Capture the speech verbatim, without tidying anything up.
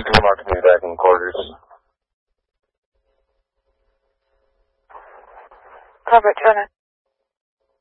Come on to me back in quarters. Robert Turner.